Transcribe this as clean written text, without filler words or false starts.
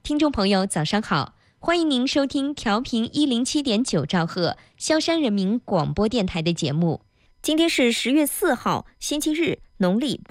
听众朋友，早上好，欢迎您收听调频107.9兆赫萧山人民广播电台的节目。今天是10月4号，星期日，农历